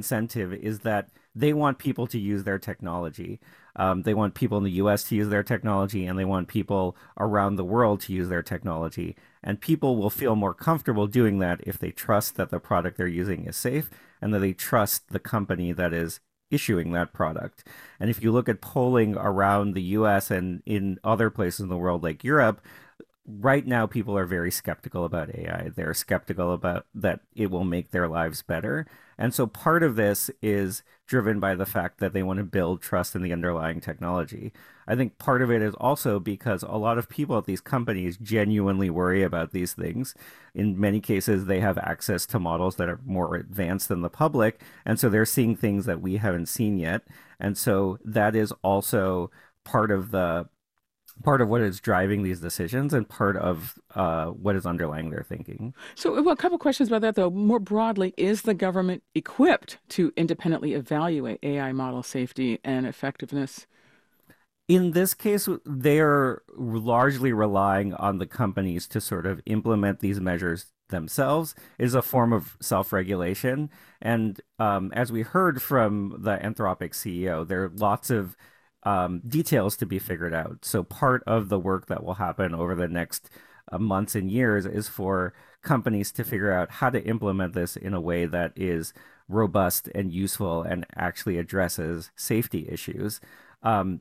incentive is that they want people to use their technology. They want people in the US to use their technology, and they want people around the world to use their technology. And people will feel more comfortable doing that if they trust that the product they're using is safe and that they trust the company that is issuing that product. And if you look at polling around the US and in other places in the world like Europe, right now people are very skeptical about AI. They're skeptical about that it will make their lives better. And so part of this is driven by the fact that they want to build trust in the underlying technology. I think part of it is also because a lot of people at these companies genuinely worry about these things. In many cases, they have access to models that are more advanced than the public. And so they're seeing things that we haven't seen yet. And so that is also part of the part of what is driving these decisions and part of what is underlying their thinking. So, well, a couple questions about that, though. More broadly, is the government equipped to independently evaluate AI model safety and effectiveness? In this case, they are largely relying on the companies to sort of implement these measures themselves. It is a form of self-regulation. And as we heard from the Anthropic CEO, there are lots of details to be figured out. So part of the work that will happen over the next months and years is for companies to figure out how to implement this in a way that is robust and useful and actually addresses safety issues. Um,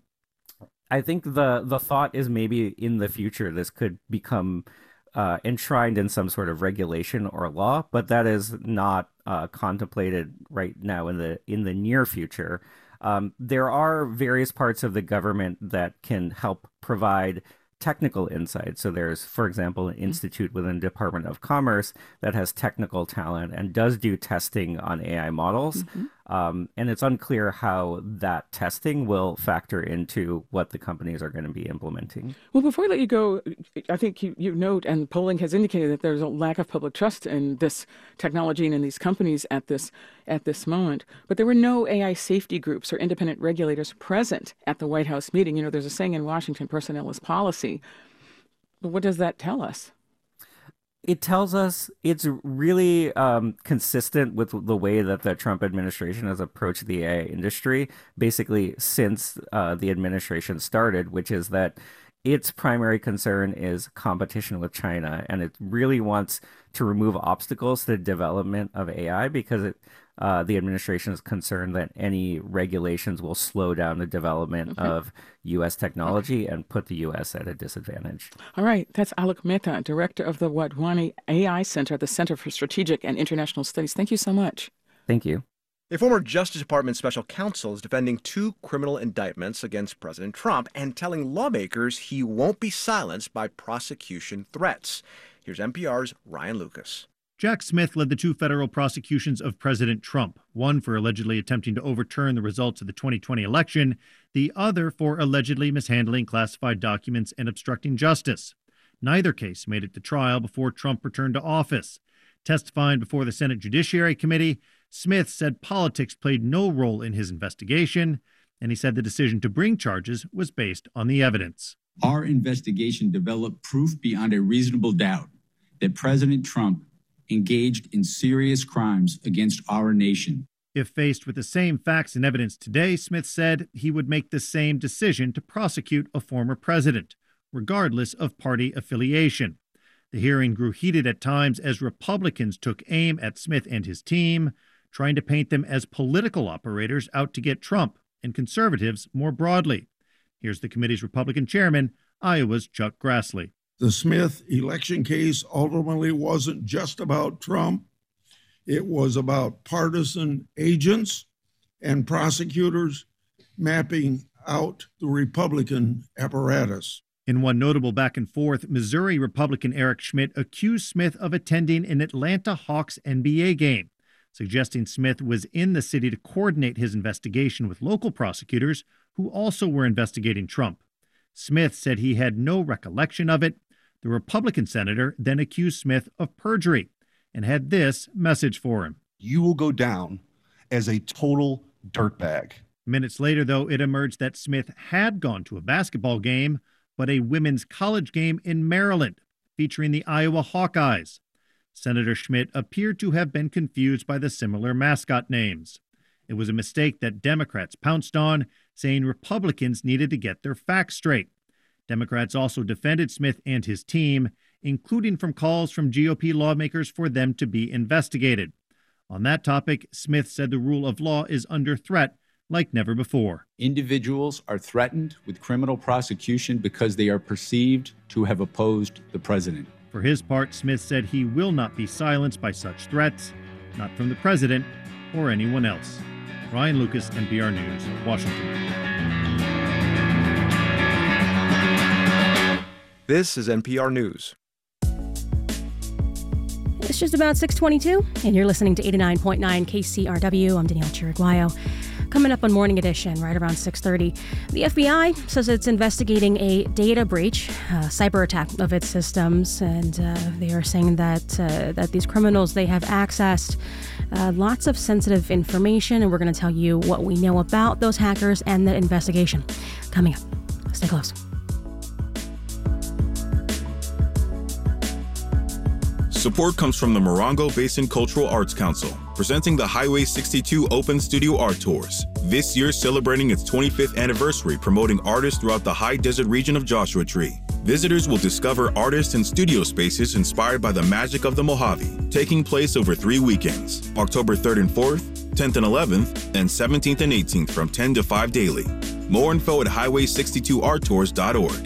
I think the thought is maybe in the future this could become enshrined in some sort of regulation or law, but that is not contemplated right now in the near future. There are various parts of the government that can help provide technical insight. So there's, for example, an institute within the Department of Commerce that has technical talent and does do testing on AI models. Mm-hmm. And it's unclear how that testing will factor into what the companies are going to be implementing. Well, before I let you go, I think you note, and polling has indicated that there's a lack of public trust in this technology and in these companies at this moment. But there were no AI safety groups or independent regulators present at the White House meeting. You know, there's a saying in Washington, personnel is policy. But what does that tell us? It tells us it's really consistent with the way that the Trump administration has approached the AI industry, basically since the administration started, which is that its primary concern is competition with China, and it really wants to remove obstacles to the development of AI because the administration is concerned that any regulations will slow down the development Okay. of U.S. Okay. technology and put the U.S. at a disadvantage. All right. That's Alok Mehta, director of the Wadhwani AI Center, the Center for Strategic and International Studies. Thank you so much. Thank you. A former Justice Department special counsel is defending two criminal indictments against President Trump and telling lawmakers he won't be silenced by prosecution threats. Here's NPR's Ryan Lucas. Jack Smith led the two federal prosecutions of President Trump, one for allegedly attempting to overturn the results of the 2020 election, the other for allegedly mishandling classified documents and obstructing justice. Neither case made it to trial before Trump returned to office. Testifying before the Senate Judiciary Committee, Smith said politics played no role in his investigation, and he said the decision to bring charges was based on the evidence. Our investigation developed proof beyond a reasonable doubt that President Trump engaged in serious crimes against our nation. If faced with the same facts and evidence today, Smith said he would make the same decision to prosecute a former president, regardless of party affiliation. The hearing grew heated at times as Republicans took aim at Smith and his team, trying to paint them as political operators out to get Trump, and conservatives more broadly. Here's the committee's Republican chairman, Iowa's Chuck Grassley. The Smith election case ultimately wasn't just about Trump. It was about partisan agents and prosecutors mapping out the Republican apparatus. In one notable back and forth, Missouri Republican Eric Schmidt accused Smith of attending an Atlanta Hawks NBA game, suggesting Smith was in the city to coordinate his investigation with local prosecutors who also were investigating Trump. Smith said he had no recollection of it. The Republican senator then accused Smith of perjury and had this message for him. You will go down as a total dirtbag. Minutes later, though, it emerged that Smith had gone to a basketball game, but a women's college game in Maryland featuring the Iowa Hawkeyes. Senator Schmidt appeared to have been confused by the similar mascot names. It was a mistake that Democrats pounced on, saying Republicans needed to get their facts straight. Democrats also defended Smith and his team, including from calls from GOP lawmakers for them to be investigated. On that topic, Smith said the rule of law is under threat like never before. Individuals are threatened with criminal prosecution because they are perceived to have opposed the president. For his part, Smith said he will not be silenced by such threats, not from the president or anyone else. Ryan Lucas, NPR News, Washington. This is NPR News. It's just about 6:22, and you're listening to 89.9 KCRW. I'm Danielle Chiriguayo. Coming up on Morning Edition, right around 6:30, the FBI says it's investigating a data breach, cyber attack of its systems, and they are saying that these criminals, they have accessed lots of sensitive information, and we're going to tell you what we know about those hackers and the investigation. Coming up. Stay close. Support comes from the Morongo Basin Cultural Arts Council, presenting the Highway 62 Open Studio Art Tours. This year celebrating its 25th anniversary, promoting artists throughout the high desert region of Joshua Tree. Visitors will discover artists and studio spaces inspired by the magic of the Mojave, taking place over 3 weekends, October 3rd and 4th, 10th and 11th, and 17th and 18th from 10 to 5 daily. More info at highway62arttours.org.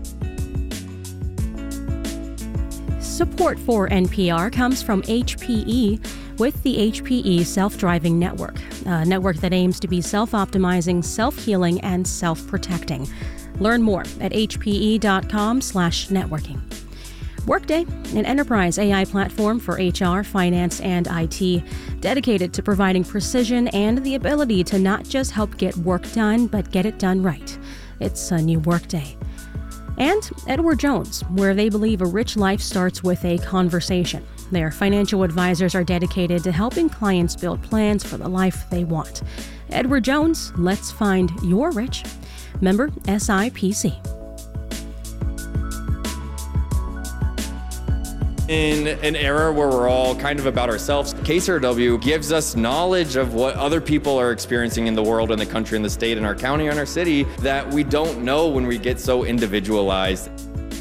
Support for NPR comes from HPE with the HPE Self-Driving Network, a network that aims to be self-optimizing, self-healing, and self-protecting. Learn more at hpe.com/networking. Workday, an enterprise AI platform for HR, finance, and IT, dedicated to providing precision and the ability to not just help get work done, but get it done right. It's a new Workday. And Edward Jones, where they believe a rich life starts with a conversation. Their financial advisors are dedicated to helping clients build plans for the life they want. Edward Jones, let's find your rich. Member SIPC. In an era where we're all kind of about ourselves, KCRW gives us knowledge of what other people are experiencing in the world, in the country, in the state, in our county, in our city, that we don't know when we get so individualized.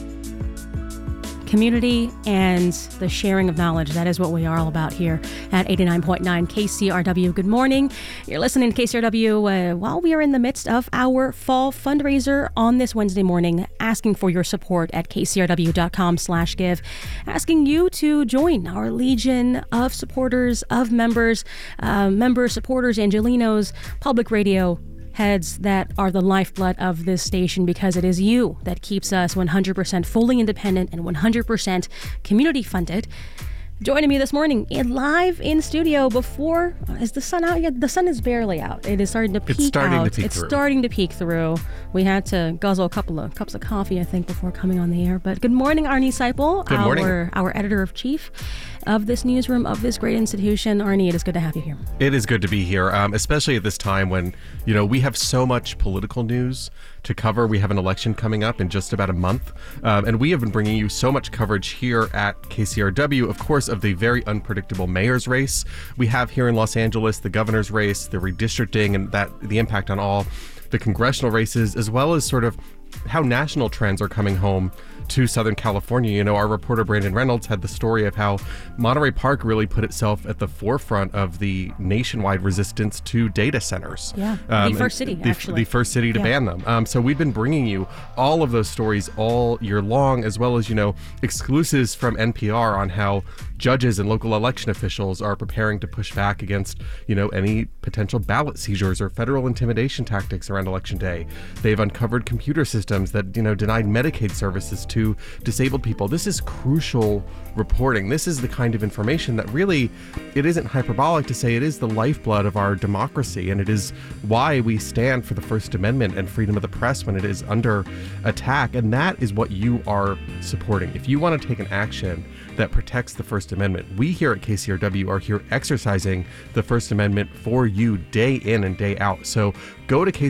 Community and the sharing of knowledge. That is what we are all about here at 89.9 KCRW. Good morning. You're listening to KCRW while we are in the midst of our fall fundraiser on this Wednesday morning, asking for your support at kcrw.com/give, asking you to join our legion of supporters, of members, supporters, Angelinos, public radio heads that are the lifeblood of this station, because it is you that keeps us 100% fully independent and 100% community funded. Joining me this morning live in studio before, is the sun out yet? The sun is barely out. It is starting to peek out. It's starting to peek through. We had to guzzle a couple of cups of coffee, I think, before coming on the air. But good morning, Arnie Seipel, our editor-in-chief of this newsroom, of this great institution. Arnie, it is good to have you here. It is good to be here, especially at this time when, we have so much political news to cover. We have an election coming up in just about a month, and we have been bringing you so much coverage here at KCRW, of course, of the very unpredictable mayor's race we have here in Los Angeles, the governor's race, the redistricting, and the impact on all the congressional races, as well as sort of how national trends are coming home to Southern California. Our reporter Brandon Reynolds had the story of how Monterey Park really put itself at the forefront of the nationwide resistance to data centers. Yeah, the first city, actually. The first city to ban them. So we've been bringing you all of those stories all year long, as well as, exclusives from NPR on how judges and local election officials are preparing to push back against, any potential ballot seizures or federal intimidation tactics around Election Day. They've uncovered computer systems that, denied Medicaid services to disabled people. This is crucial reporting. This is the kind of information that really, it isn't hyperbolic to say it is the lifeblood of our democracy, and it is why we stand for the First Amendment and freedom of the press when it is under attack, and that is what you are supporting. If you want to take an action that protects the First Amendment, we here at KCRW are here exercising the First Amendment for you day in and day out. So go to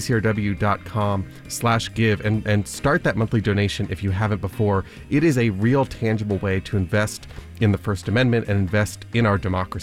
kcrw.com/give and start that monthly donation if you haven't before. It is a real tangible way to invest in the First Amendment and invest in our democracy.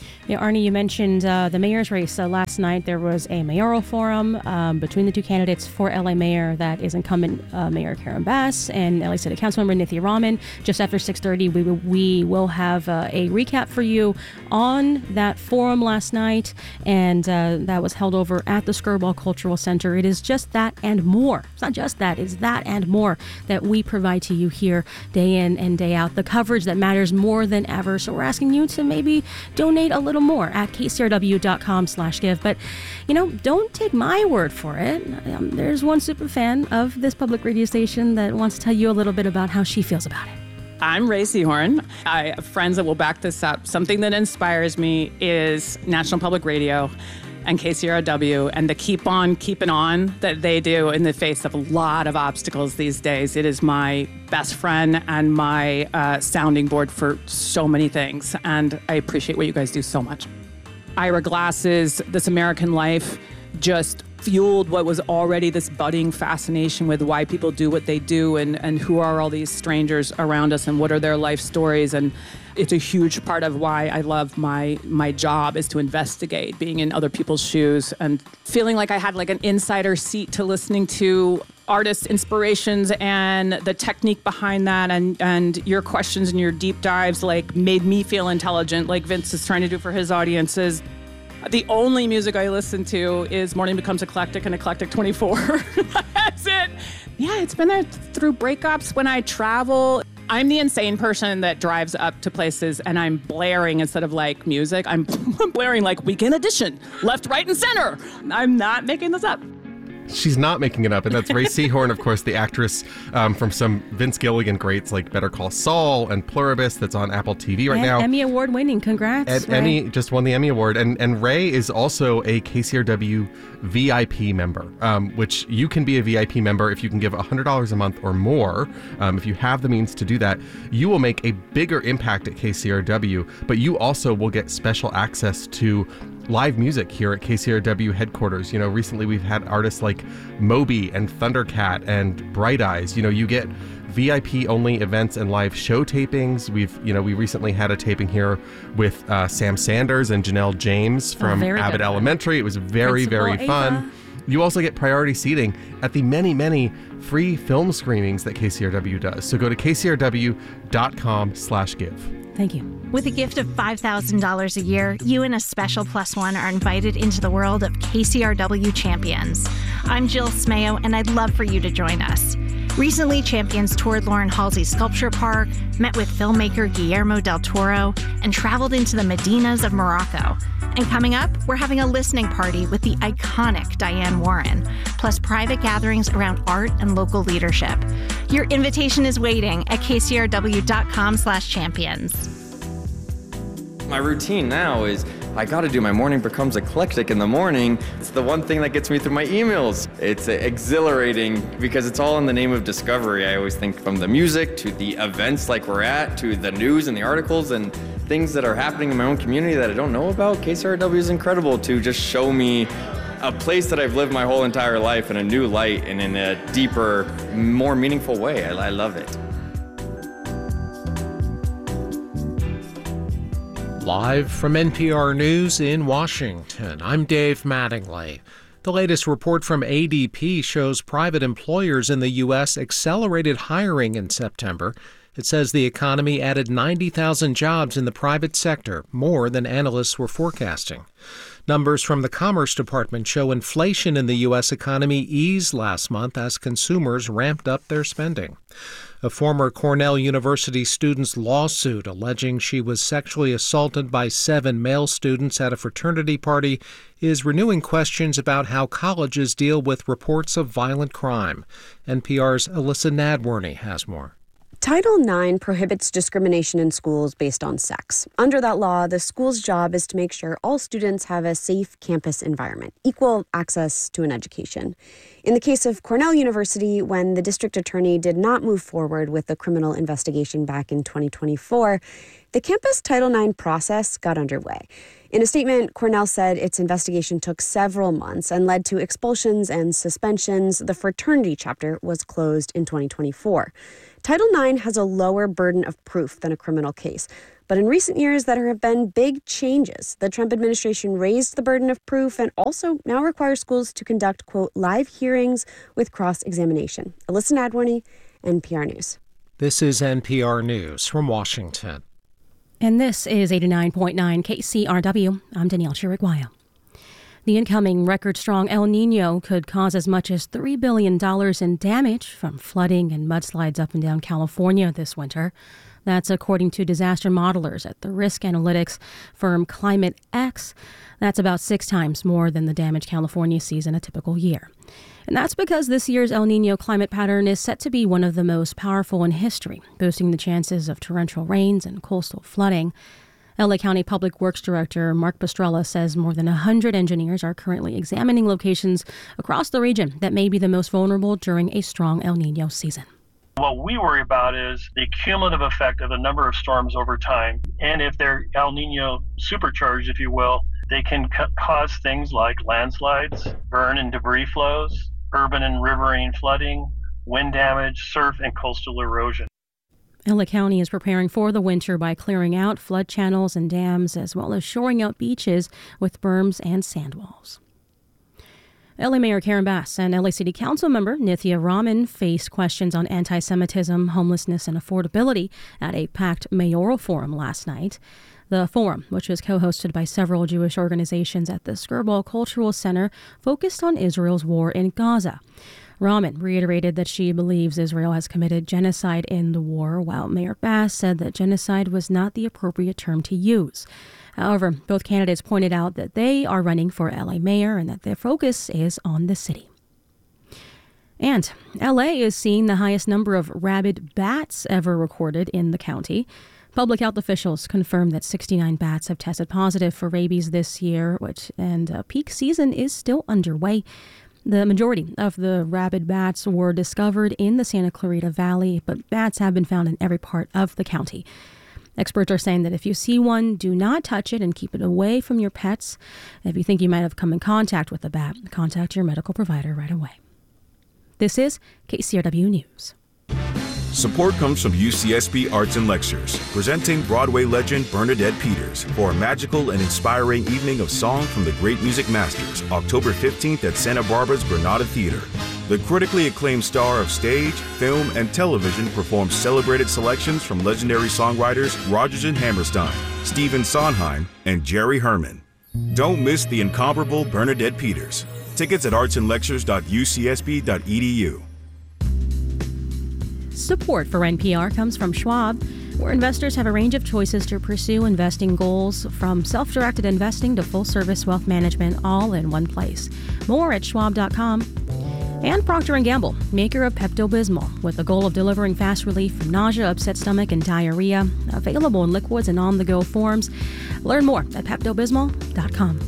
Yeah, Arnie, you mentioned the mayor's race. Last night there was a mayoral forum between the two candidates for LA mayor. That is incumbent Mayor Karen Bass and LA City Councilmember Nithya Raman. Just after 6:30, we will have a recap for you on that forum last night, and that was held over at the Skirball Cultural Center. It is just that and more. It's not just that, it's that and more that we provide to you here day in and day out. The coverage that matters more than ever. So we're asking you to maybe donate a little more at kcrw.com/give. But, don't take my word for it. There's one super fan of this public radio station that wants to tell you a little bit about how she feels about it. I'm Ray Seahorn. I have friends that will back this up. Something that inspires me is National Public Radio and KCRW and the keep on keeping on that they do in the face of a lot of obstacles these days. It is my best friend and my sounding board for so many things, and I appreciate what you guys do so much. Ira Glass's This American Life just fueled what was already this budding fascination with why people do what they do and who are all these strangers around us and what are their life stories. And it's a huge part of why I love my job is to investigate, being in other people's shoes and feeling like I had like an insider seat to listening to artists' inspirations and the technique behind that, and your questions and your deep dives like made me feel intelligent, like Vince is trying to do for his audiences. The only music I listen to is Morning Becomes Eclectic and Eclectic 24. That's it. Yeah, it's been there through breakups when I travel. I'm the insane person that drives up to places and I'm blaring instead of like music. I'm blaring like Weekend Edition, left, right, and center. I'm not making this up. She's not making it up, and that's Ray Seahorn, of course, the actress from some Vince Gilligan greats like Better Call Saul and Pluribus that's on Apple TV right now. Emmy Award winning, congrats. Emmy just won the Emmy Award, and Ray is also a KCRW VIP member, which you can be a VIP member if you can give $100 a month or more. If you have the means to do that, you will make a bigger impact at KCRW, but you also will get special access to live music here at KCRW headquarters. Recently we've had artists like Moby and Thundercat and Bright Eyes. You get VIP only events and live show tapings. We recently had a taping here with Sam Sanders and Janelle James from Abbott Elementary. It was very, very fun. You also get priority seating at the many, many free film screenings that KCRW does. So go to kcrw.com/give. Thank you. With a gift of $5,000 a year, you and a special plus one are invited into the world of KCRW Champions. I'm Jill Smayo, and I'd love for you to join us. Recently, Champions toured Lauren Halsey Sculpture Park, met with filmmaker Guillermo del Toro, and traveled into the Medinas of Morocco. And coming up, we're having a listening party with the iconic Diane Warren, plus private gatherings around art and local leadership. Your invitation is waiting at kcrw.com/champions. My routine now is I got to do my Morning Becomes Eclectic in the morning. It's the one thing that gets me through my emails. It's exhilarating because it's all in the name of discovery. I always think from the music to the events like we're at to the news and the articles and things that are happening in my own community that I don't know about. KCRW is incredible to just show me a place that I've lived my whole entire life in a new light and in a deeper, more meaningful way. I love it. Live from NPR News in Washington, I'm Dave Mattingly. The latest report from ADP shows private employers in the U.S. accelerated hiring in September. It says the economy added 90,000 jobs in the private sector, more than analysts were forecasting. Numbers from the Commerce Department show inflation in the U.S. economy eased last month as consumers ramped up their spending. A former Cornell University student's lawsuit alleging she was sexually assaulted by 7 male students at a fraternity party is renewing questions about how colleges deal with reports of violent crime. NPR's Alyssa Nadworny has more. Title IX prohibits discrimination in schools based on sex. Under that law, the school's job is to make sure all students have a safe campus environment, equal access to an education. In the case of Cornell University, when the district attorney did not move forward with the criminal investigation back in 2024, the campus Title IX process got underway. In a statement, Cornell said its investigation took several months and led to expulsions and suspensions. The fraternity chapter was closed in 2024. Title IX has a lower burden of proof than a criminal case. But in recent years, there have been big changes. The Trump administration raised the burden of proof and also now requires schools to conduct, quote, live hearings with cross-examination. Alyssa Nadworny, NPR News. This is NPR News from Washington. And this is 89.9 KCRW. I'm Danielle Chiriguaya. The incoming record-strong El Nino could cause as much as $3 billion in damage from flooding and mudslides up and down California this winter. That's according to disaster modelers at the risk analytics firm Climate X. That's about 6 times more than the damage California sees in a typical year. And that's because this year's El Nino climate pattern is set to be one of the most powerful in history, boosting the chances of torrential rains and coastal flooding. LA County Public Works Director Mark Pastrella says more than 100 engineers are currently examining locations across the region that may be the most vulnerable during a strong El Nino season. What we worry about is the cumulative effect of the number of storms over time. And if they're El Nino supercharged, if you will, they can cause things like landslides, burn and debris flows, urban and riverine flooding, wind damage, surf, and coastal erosion. LA County is preparing for the winter by clearing out flood channels and dams, as well as shoring out beaches with berms and sandwalls. LA Mayor Karen Bass and LA City Council member Nithya Raman faced questions on anti-Semitism, homelessness, and affordability at a packed mayoral forum last night. The forum, which was co-hosted by several Jewish organizations at the Skirball Cultural Center, focused on Israel's war in Gaza. Raman reiterated that she believes Israel has committed genocide in the war, while Mayor Bass said that genocide was not the appropriate term to use. However, both candidates pointed out that they are running for LA mayor and that their focus is on the city. And LA is seeing the highest number of rabid bats ever recorded in the county. Public health officials confirmed that 69 bats have tested positive for rabies this year, and peak season is still underway. The majority of the rabid bats were discovered in the Santa Clarita Valley, but bats have been found in every part of the county. Experts are saying that if you see one, do not touch it and keep it away from your pets. If you think you might have come in contact with a bat, contact your medical provider right away. This is KCRW News. Support comes from UCSB Arts and Lectures, presenting Broadway legend Bernadette Peters for a magical and inspiring evening of song from the great music masters, October 15th at Santa Barbara's Granada Theater. The critically acclaimed star of stage, film, and television performs celebrated selections from legendary songwriters Rodgers and Hammerstein, Stephen Sondheim, and Jerry Herman. Don't miss the incomparable Bernadette Peters. Tickets at artsandlectures.ucsb.edu. Support for NPR comes from Schwab, where investors have a range of choices to pursue investing goals, from self-directed investing to full-service wealth management, all in one place. More at schwab.com. And Procter & Gamble, maker of Pepto-Bismol, with the goal of delivering fast relief from nausea, upset stomach, and diarrhea. Available in liquids and on-the-go forms. Learn more at peptobismol.com.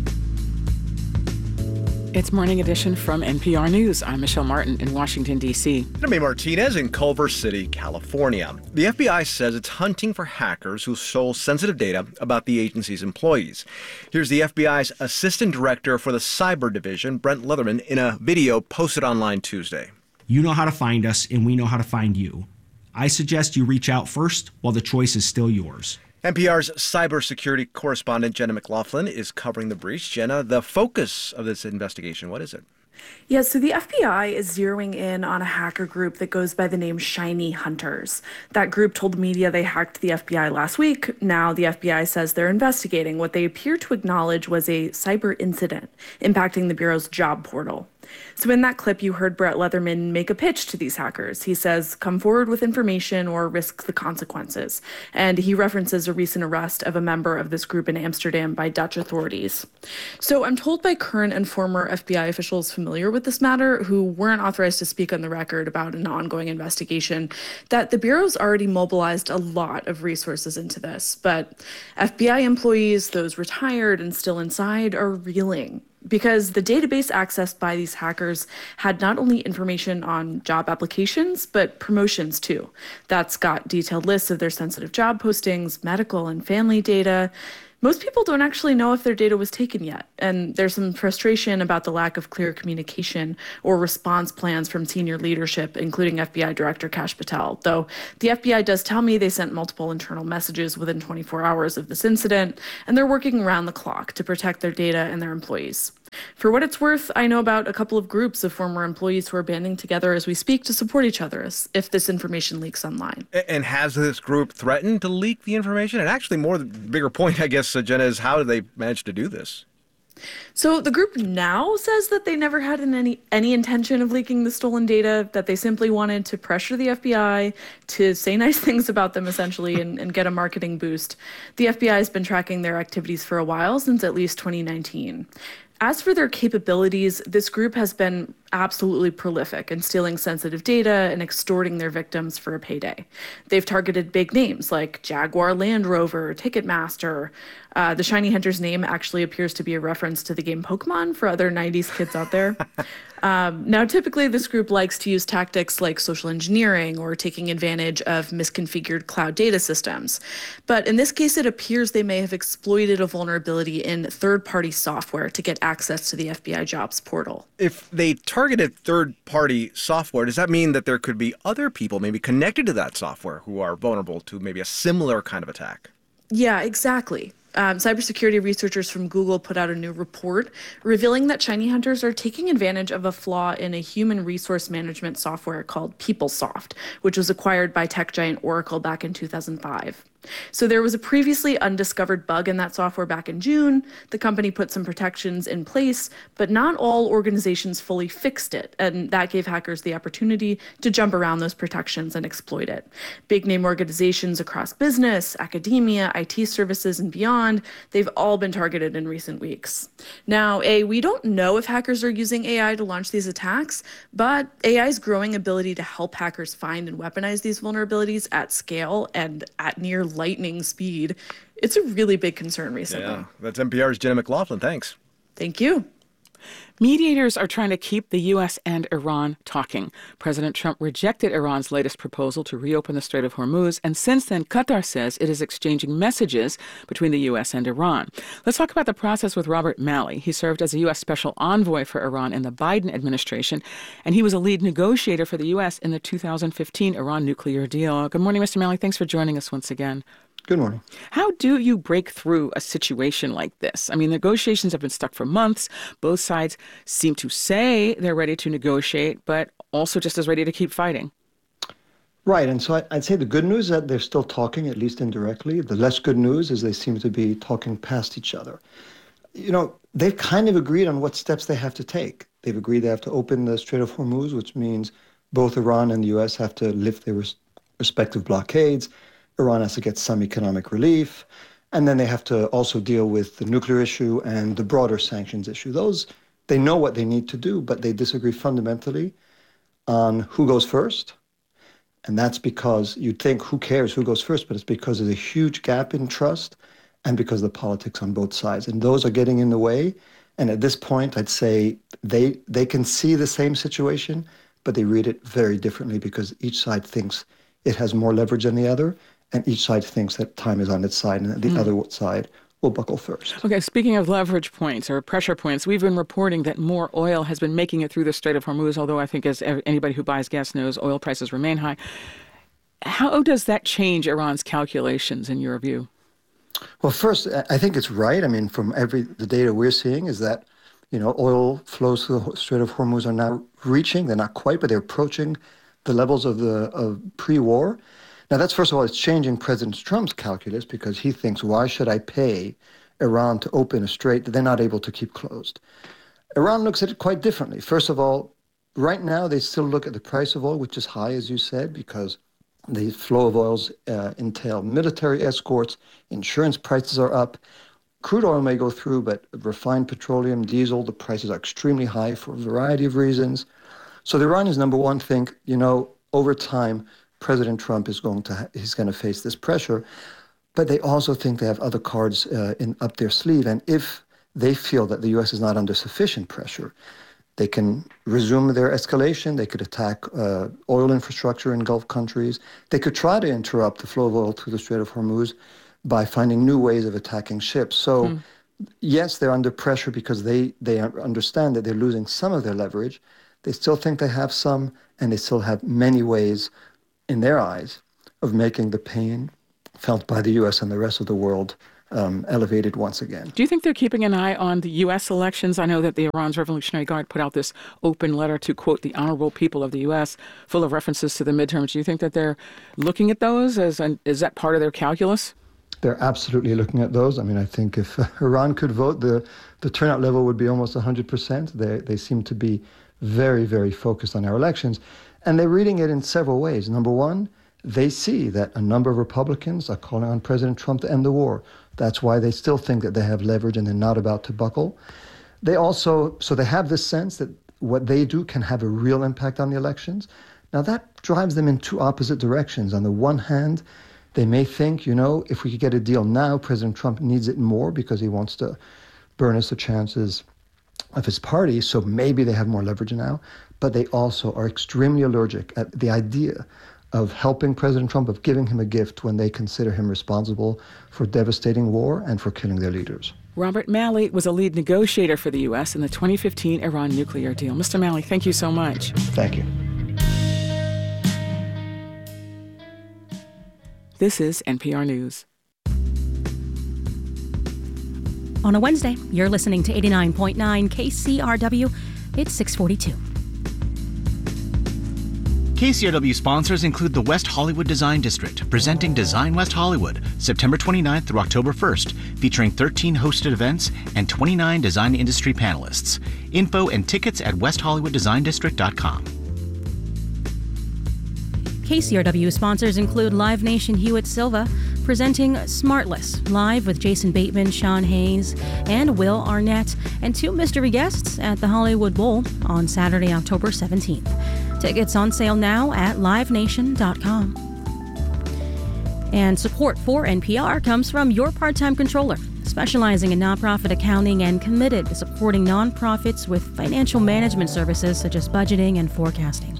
It's Morning Edition from NPR News. I'm Michelle Martin in Washington, D.C. I'm Amy Martinez in Culver City, California. The FBI says it's hunting for hackers who stole sensitive data about the agency's employees. Here's the FBI's Assistant Director for the Cyber Division, Brent Leatherman, in a video posted online Tuesday. You know how to find us, and we know how to find you. I suggest you reach out first while the choice is still yours. NPR's cybersecurity correspondent Jenna McLaughlin is covering the breach. Jenna, the focus of this investigation, what is it? Yeah, so the FBI is zeroing in on a hacker group that goes by the name Shiny Hunters. That group told the media they hacked the FBI last week. Now the FBI says they're investigating what they appear to acknowledge was a cyber incident impacting the Bureau's job portal. So in that clip, you heard Brett Leatherman make a pitch to these hackers. He says, come forward with information or risk the consequences. And he references a recent arrest of a member of this group in Amsterdam by Dutch authorities. So I'm told by current and former FBI officials familiar with this matter, who weren't authorized to speak on the record about an ongoing investigation, that the Bureau's already mobilized a lot of resources into this. But FBI employees, those retired and still inside, are reeling, because the database accessed by these hackers had not only information on job applications, but promotions too. That's got detailed lists of their sensitive job postings, medical and family data. Most people don't actually know if their data was taken yet, and there's some frustration about the lack of clear communication or response plans from senior leadership, including FBI Director Kash Patel, though the FBI does tell me they sent multiple internal messages within 24 hours of this incident, and they're working around the clock to protect their data and their employees. For what it's worth, I know about a couple of groups of former employees who are banding together as we speak to support each other if this information leaks online. And has this group threatened to leak the information? And actually, the bigger point, I guess, Jenna, is how did they manage to do this? So the group now says that they never had any intention of leaking the stolen data, that they simply wanted to pressure the FBI to say nice things about them, essentially, and get a marketing boost. The FBI has been tracking their activities for a while, since at least 2019. As for their capabilities, this group has been absolutely prolific in stealing sensitive data and extorting their victims for a payday. They've targeted big names like Jaguar Land Rover, Ticketmaster. The Shiny Hunter's name actually appears to be a reference to the game Pokemon for other 90s kids out there. Now, typically, this group likes to use tactics like social engineering or taking advantage of misconfigured cloud data systems. But in this case, it appears they may have exploited a vulnerability in third-party software to get access to the FBI jobs portal. If they targeted third-party software, does that mean that there could be other people maybe connected to that software who are vulnerable to maybe a similar kind of attack? Yeah, exactly. Cybersecurity researchers from Google put out a new report revealing that shiny hunters are taking advantage of a flaw in a human resource management software called PeopleSoft, which was acquired by tech giant Oracle back in 2005. So there was a previously undiscovered bug in that software back in June. The company put some protections in place, but not all organizations fully fixed it, and that gave hackers the opportunity to jump around those protections and exploit it. Big name organizations across business, academia, IT services, and beyond, they've all been targeted in recent weeks. Now, we don't know if hackers are using AI to launch these attacks, but AI's growing ability to help hackers find and weaponize these vulnerabilities at scale and at near lightning speed, it's a really big concern recently. Yeah, that's NPR's Jenna McLaughlin. Thanks. Thank you. Mediators are trying to keep the U.S. and Iran talking. President Trump rejected Iran's latest proposal to reopen the Strait of Hormuz, and since then, Qatar says it is exchanging messages between the U.S. and Iran. Let's talk about the process with Robert Malley. He served as a U.S. Special Envoy for Iran in the Biden administration, and he was a lead negotiator for the U.S. in the 2015 Iran nuclear deal. Good morning, Mr. Malley. Thanks for joining us once again. Good morning. How do you break through a situation like this? I mean, negotiations have been stuck for months. Both sides seem to say they're ready to negotiate, but also just as ready to keep fighting. Right. And so I'd say the good news is that they're still talking, at least indirectly. The less good news is they seem to be talking past each other. You know, they've kind of agreed on what steps they have to take. They've agreed they have to open the Strait of Hormuz, which means both Iran and the U.S. have to lift their respective blockades. Iran has to get some economic relief, and then they have to also deal with the nuclear issue and the broader sanctions issue. Those, they know what they need to do, but they disagree fundamentally on who goes first. And that's because you'd think, who cares who goes first? But it's because there's a huge gap in trust and because of the politics on both sides. And those are getting in the way. And at this point, I'd say they can see the same situation, but they read it very differently because each side thinks it has more leverage than the other. And each side thinks that time is on its side and that the other side will buckle first. Okay, speaking of leverage points or pressure points, we've been reporting that more oil has been making it through the Strait of Hormuz, although I think as anybody who buys gas knows, oil prices remain high. How does that change Iran's calculations in your view? Well, first, I think it's right. I mean, from the data we're seeing is that, you know, oil flows through the Strait of Hormuz are now reaching, they're not quite, but they're approaching the levels of pre-war. Now, that's, first of all, it's changing President Trump's calculus because he thinks, why should I pay Iran to open a strait that they're not able to keep closed? Iran looks at it quite differently. First of all, right now, they still look at the price of oil, which is high, as you said, because the flow of oils entail military escorts, insurance prices are up. Crude oil may go through, but refined petroleum, diesel, the prices are extremely high for a variety of reasons. So the Iranians, number one, think, you know, over time, President Trump is going to face this pressure, but they also think they have other cards up their sleeve. And if they feel that the U.S. is not under sufficient pressure, they can resume their escalation. They could attack oil infrastructure in Gulf countries. They could try to interrupt the flow of oil through the Strait of Hormuz. by finding new ways of attacking ships. So yes, they're under pressure because they understand that they're losing some of their leverage. They still think they have some, and they still have many ways, in their eyes, of making the pain felt by the U.S. and the rest of the world elevated once again. Do you think they're keeping an eye on the U.S. elections? I know that the Iran's Revolutionary Guard put out this open letter to, quote, the honorable people of the U.S., full of references to the midterms. Do you think that they're looking at those? Is that part of their calculus? They're absolutely looking at those. I mean, I think if Iran could vote, the turnout level would be almost 100%. They seem to be very, very focused on our elections. And they're reading it in several ways. Number one, they see that a number of Republicans are calling on President Trump to end the war. That's why they still think that they have leverage and they're not about to buckle. They have this sense that what they do can have a real impact on the elections. Now, that drives them in two opposite directions. On the one hand, they may think, if we could get a deal now, President Trump needs it more because he wants to burnish the chances of his party, so maybe they have more leverage now. But they also are extremely allergic at the idea of helping President Trump, of giving him a gift when they consider him responsible for devastating war and for killing their leaders. Robert Malley was a lead negotiator for the U.S. in the 2015 Iran nuclear deal. Mr. Malley, thank you so much. Thank you. This is NPR News. On a Wednesday, you're listening to 89.9 KCRW. It's 6:42. KCRW sponsors include the West Hollywood Design District, presenting Design West Hollywood, September 29th through October 1st, featuring 13 hosted events and 29 design industry panelists. Info and tickets at westhollywooddesign.com. KCRW sponsors include Live Nation Hewitt Silva, presenting Smartless, live with Jason Bateman, Sean Hayes, and Will Arnett, and two mystery guests at the Hollywood Bowl on Saturday, October 17th. Tickets on sale now at livenation.com. And support for NPR comes from Your Part-Time Controller, specializing in nonprofit accounting and committed to supporting nonprofits with financial management services such as budgeting and forecasting.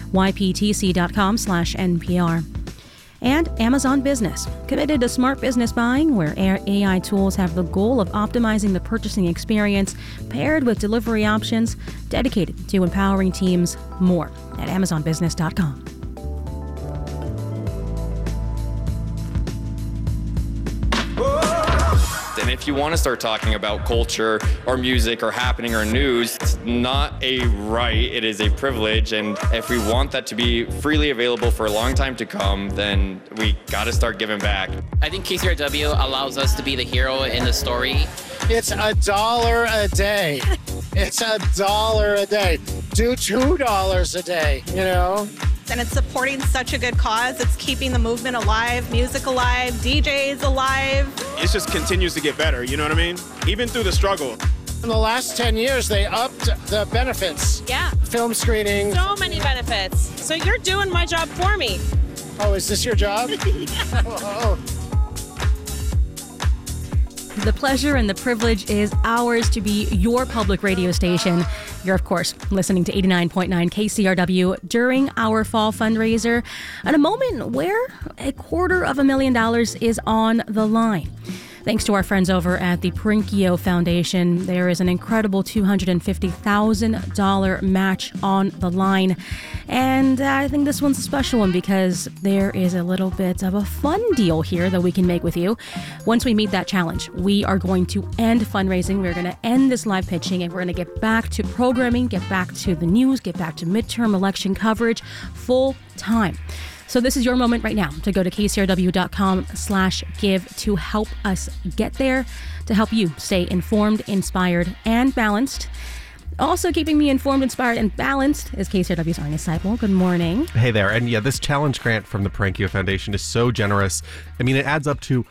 YPTC.com/NPR. And Amazon Business, committed to smart business buying, where AI tools have the goal of optimizing the purchasing experience paired with delivery options, dedicated to empowering teams. More at AmazonBusiness.com. And if you want to start talking about culture or music or happening or news, it's not a right, it is a privilege. And if we want that to be freely available for a long time to come, then we got to start giving back. I think KCRW allows us to be the hero in the story. It's $1 a day. It's $1 a day. Do $2 a day, And it's supporting such a good cause. It's keeping the movement alive, music alive, DJs alive. It just continues to get better, you know what I mean? Even through the struggle. In the last 10 years, they upped the benefits. Yeah. Film screening. So many benefits. So you're doing my job for me. Oh, is this your job? The pleasure and the privilege is ours to be your public radio station. You're, of course, listening to 89.9 KCRW during our fall fundraiser at a moment where $250,000 is on the line. Thanks to our friends over at the Parinkio Foundation, there is an incredible $250,000 match on the line. And I think this one's a special one because there is a little bit of a fun deal here that we can make with you. Once we meet that challenge, we are going to end fundraising. We're going to end this live pitching, and we're going to get back to programming, get back to the news, get back to midterm election coverage full time. So this is your moment right now to go to kcrw.com/give to help us get there, to help you stay informed, inspired, and balanced. Also keeping me informed, inspired, and balanced is KCRW's Arnie Seipel. Good morning. Hey there. And yeah, this challenge grant from the Parinkio Foundation is so generous. I mean, it adds up to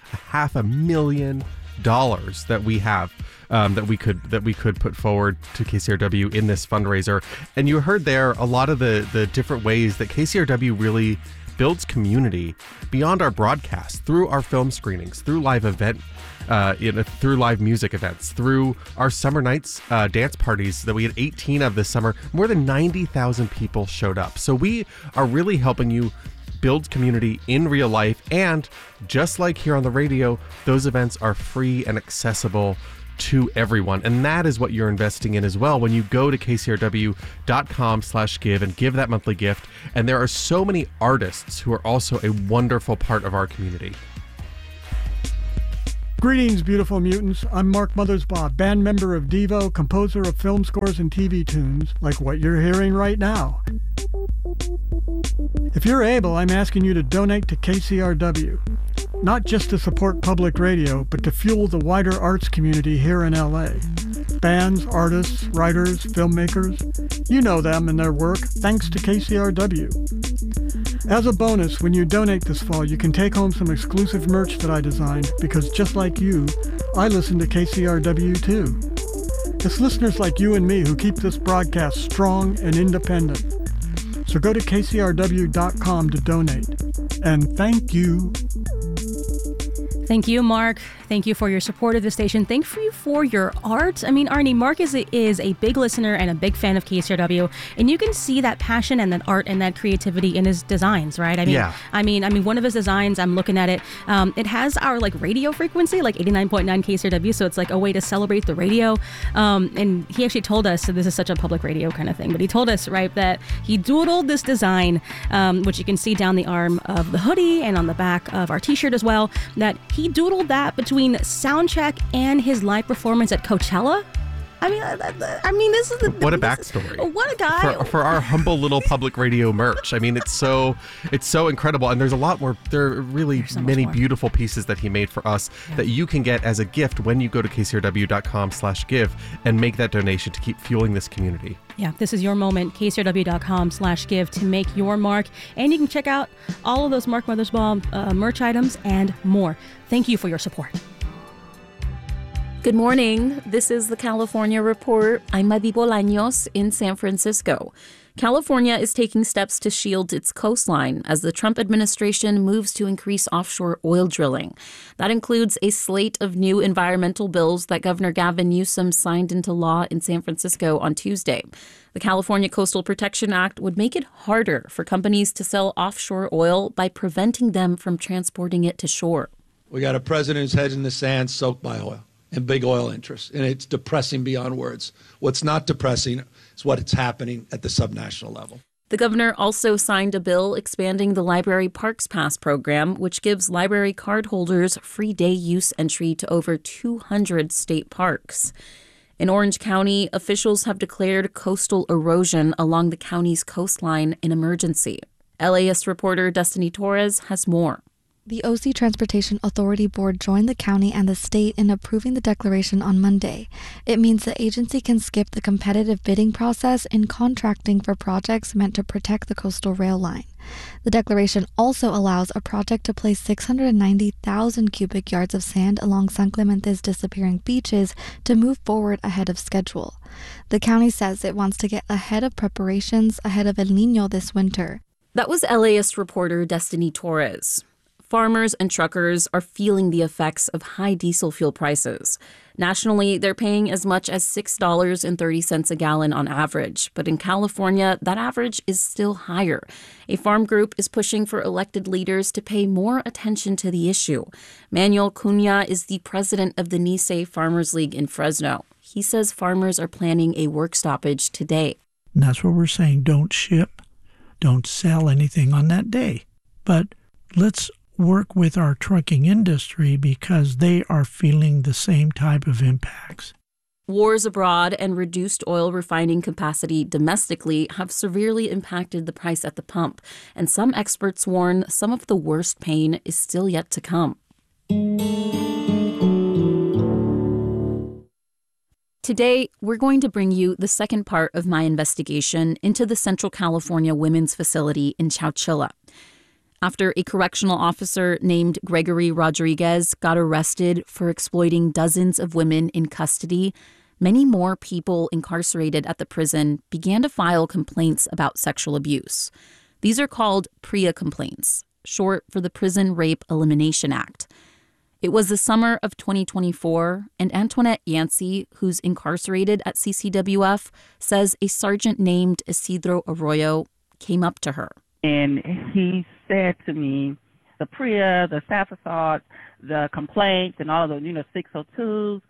$500,000 that we have. That we could put forward to KCRW in this fundraiser. And you heard there a lot of the different ways that KCRW really builds community beyond our broadcast, through our film screenings, through live through live music events, through our summer nights dance parties that we had 18 of this summer. More than 90,000 people showed up. So we are really helping you builds community in real life, and just like here on the radio, those events are free and accessible to everyone. And that is what you're investing in as well when you go to kcrw.com/give and give that monthly gift. And there are so many artists who are also a wonderful part of our community. Greetings, beautiful mutants. I'm Mark Mothersbaugh, band member of Devo, composer of film scores and TV tunes, like what you're hearing right now. If you're able, I'm asking you to donate to KCRW, not just to support public radio, but to fuel the wider arts community here in LA. Bands, artists, writers, filmmakers, you know them and their work, thanks to KCRW. As a bonus, when you donate this fall, you can take home some exclusive merch that I designed, because just like you, I listen to KCRW too. It's listeners like you and me who keep this broadcast strong and independent. So go to kcrw.com to donate. And thank you. Thank you, Mark. Thank you for your support of the station. Thank you for your art. I mean, Arnie, Mark is a big listener and a big fan of KCRW, and you can see that passion and that art and that creativity in his designs, right? I mean, one of his designs, I'm looking at it. It has our radio frequency, 89.9 KCRW, so it's like a way to celebrate the radio. And he actually told us, so this is such a public radio kind of thing, but he told us, right, that he doodled this design, which you can see down the arm of the hoodie and on the back of our T-shirt as well, that he doodled that between soundcheck and his live performance at Coachella. I mean, this is what a backstory. What a guy for our humble little public radio merch. I mean, it's so incredible, and there's a lot more. There are really many beautiful pieces that he made for us that you can get as a gift when you go to kcrw.com/give and make that donation to keep fueling this community. Yeah, this is your moment. kcrw.com/give to make your mark, and you can check out all of those Mark Mothersbaugh merch items and more. Thank you for your support. Good morning. This is the California Report. I'm Madi Bolaños in San Francisco. California is taking steps to shield its coastline as the Trump administration moves to increase offshore oil drilling. That includes a slate of new environmental bills that Governor Gavin Newsom signed into law in San Francisco on Tuesday. The California Coastal Protection Act would make it harder for companies to sell offshore oil by preventing them from transporting it to shore. We got a president whose head's in the sand, soaked by oil and big oil interests, and it's depressing beyond words. What's not depressing is what's happening at the subnational level. The governor also signed a bill expanding the Library Parks Pass program, which gives library card holders free day use entry to over 200 state parks. In Orange County, officials have declared coastal erosion along the county's coastline an emergency. LAist reporter Destiny Torres has more. The OC Transportation Authority Board joined the county and the state in approving the declaration on Monday. It means the agency can skip the competitive bidding process in contracting for projects meant to protect the coastal rail line. The declaration also allows a project to place 690,000 cubic yards of sand along San Clemente's disappearing beaches to move forward ahead of schedule. The county says it wants to get ahead of preparations ahead of El Niño this winter. That was LAist reporter Destiny Torres. Farmers and truckers are feeling the effects of high diesel fuel prices. Nationally, they're paying as much as $6.30 a gallon on average, but in California, that average is still higher. A farm group is pushing for elected leaders to pay more attention to the issue. Manuel Cunha is the president of the Nisei Farmers League in Fresno. He says farmers are planning a work stoppage today. And that's what we're saying. Don't ship, don't sell anything on that day. But let's work with our trucking industry because they are feeling the same type of impacts. Wars abroad and reduced oil refining capacity domestically have severely impacted the price at the pump, and some experts warn some of the worst pain is still yet to come. Today, we're going to bring you the second part of my investigation into the Central California Women's Facility in Chowchilla. After a correctional officer named Gregory Rodriguez got arrested for exploiting dozens of women in custody, many more people incarcerated at the prison began to file complaints about sexual abuse. These are called PREA complaints, short for the Prison Rape Elimination Act. It was the summer of 2024, and Antoinette Yancey, who's incarcerated at CCWF, says a sergeant named Isidro Arroyo came up to her And he said to me, the PREA, the staff assault, the complaints, and all of the, 602s,